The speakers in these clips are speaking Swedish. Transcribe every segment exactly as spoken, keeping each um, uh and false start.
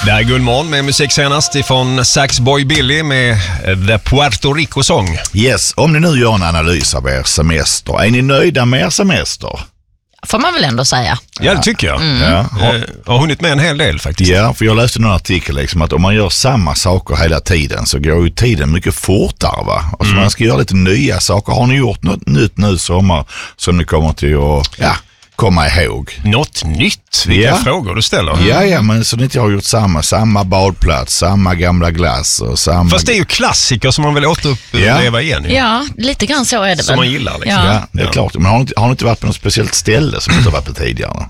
Det är Guldmorgon med musik senast ifrån Saxboy Billy med The Puerto Rico Song. Yes, om ni nu gör en analys av er semester, är ni nöjda med er semester? Får man väl ändå säga. Ja, det tycker jag. Mm. Ja. Jag har hunnit med en hel del faktiskt. Ja, för jag läste någon artikel liksom att om man gör samma saker hela tiden så går ju tiden mycket fortare, va? Och så mm. man ska göra lite nya saker. Har ni gjort något nytt nu sommar som ni kommer till att ja, komma ihåg? Något nytt? Vilka ja. frågor du ställer. Mm. Ja, ja, men så ni inte har gjort samma, samma badplats, samma gamla glass och samma... Fast det är ju klassiker som man vill återuppleva ja. igen. Ju. Ja, lite grann så är det väl. Som man gillar liksom. Ja, ja det är ja. klart. Men har ni, har ni inte varit på något speciellt ställe som ni inte har varit på tidigare?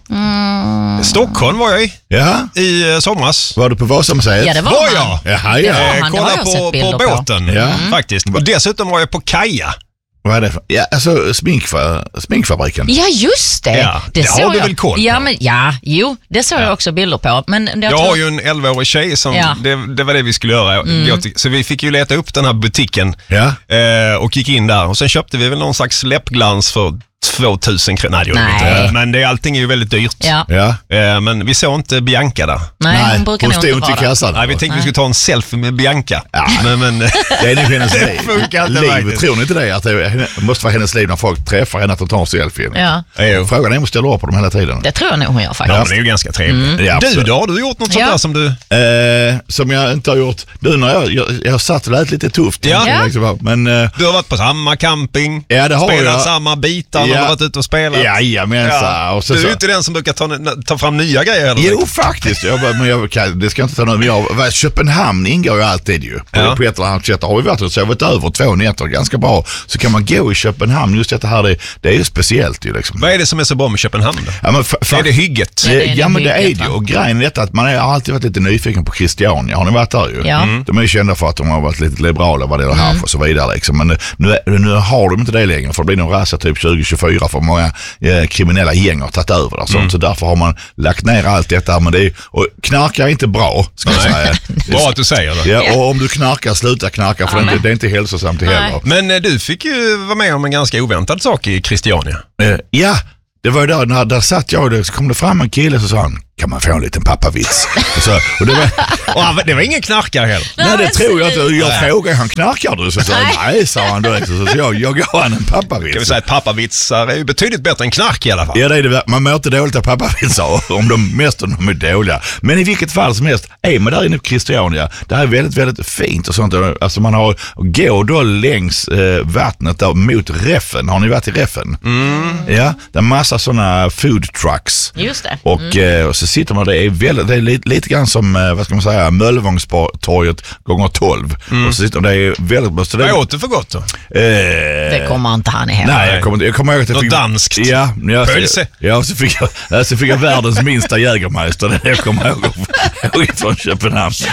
Mm. Stockholm var jag i. Ja. I uh, somras. Var du på Vasamuseet? Ja, det var, var man. jag. Jaha, ja. Det var man. Kolla det på, på båten på. Ja. Mm. faktiskt. Och dessutom var jag på Kaja. Vad är det för? Ja, alltså sminkfa, sminkfabriken. Ja, just det. Ja, det, det har jag. du väl koll på? Ja, men, ja jo, det såg ja. jag också bilder på. Men jag, jag tror... har ju en elvaårig tjej som, ja. det, det var det vi skulle göra. Mm. Så vi fick ju leta upp den här butiken ja. eh, och gick in där. Och sen köpte vi väl någon slags läppglans för tvåtusen kronor. Nej, det gjorde vi inte. Men det, allting är ju väldigt dyrt. Ja. Ja. Eh, men vi såg inte Bianca där. Nej, hon brukar hon nog stod inte inte i kassan. Nej, vi tänkte Nej. vi skulle ta en selfie med Bianca. Ja. Men, men, det är nog hennes det liv. funkar inte liv. faktiskt. Tror ni inte det? Att det måste vara hennes liv när folk träffar henne att de tar en selfie. Ja. Ja. Frågan är om hon ställer upp på dem hela tiden. Det tror jag nog hon gör faktiskt. Ja, men det är ju ganska trevligt. Mm. Ja, du då? Har du gjort något sånt ja. där som du... Eh, som jag inte har gjort. Du, när jag, jag, jag har satt och lät lite tufft. Ja. Ja. Liksom, men, eh, du har varit på samma camping. Ja, det har spelat jag. samma bitar när ja. du har varit ute och spelat. Jajamensan. Ja. Och så, du är ju så. inte den som brukar ta, ta fram nya grejer. Eller? Jo, faktiskt. Jag, men jag, det ska jag inte ta något. Men jag, Köpenhamn ingår ju alltid ju. Ja. På ett eller annat sätt har vi varit och sovit över två nätter ganska bra. Så kan man gå i Köpenhamn. Just det här, det, det är ju speciellt ju liksom. Vad är det som är så bra med Köpenhamn då? Ja, men fa- är det hygget? Ja, det är ja men det hygget, är det. Och grejen är detta att man har alltid varit lite nyfiken på Christiania. Har ni varit där ju? Ja. Mm. De är ju kända för att de har varit lite liberala vad det är det här mm. och så vidare liksom. Men nu, nu har de inte det längre, för det blir nog rasa typ tjugo tjugofyra för många eh, kriminella gäng har tagit över där, mm. så därför har man lagt ner allt detta. Men det är, och knarka är inte bra, ska jag säga. Bra att du säger det. Ja, och om du knarkar, sluta knarka, för ja, det, är inte, det är inte hälsosamt heller. Men eh, du fick ju vara med om en ganska oväntad sak i Christiania. Eh, ja, det var ju där, när där satt jag och så kom det fram en kille så sa han, kan man få en liten pappavits? Och så, och det, var, och det var ingen knarkare heller. Nej, det tror jag inte. Jag frågade, han knarkar du? Så sa han, nej, sa han direkt. Så, så jag, jag gav han en pappavits. Kan vi säga att pappavitsar är ju betydligt bättre än knark i alla fall. Ja, det är det. Man mår inte dåligt av pappavitsar om de mest om de är dåliga. Men i vilket fall som helst, är man där inne på Christiania, det här är väldigt, väldigt fint och sånt. Alltså man har, går då längs eh, vattnet där mot Reffen. Har ni varit i Reffen? Mm. Ja, det är massa sådana food trucks. Just det. Och, mm. eh, och så sitter man, det är, väldigt, det är lite, lite grann som, eh, vad ska man säga, Möllevångstorget gånger tolv. Mm. Och så sitter det är väldigt... Vad åt du för gott då? Eh, det kommer inte han ihåg. Nej, jag kommer, jag kommer ihåg att jag Något fick... danskt? Ja, ja, Pölse? Ja, så fick jag, så fick jag världens minsta Jägermeister. Det jag kommer ihåg från Köpenhamn.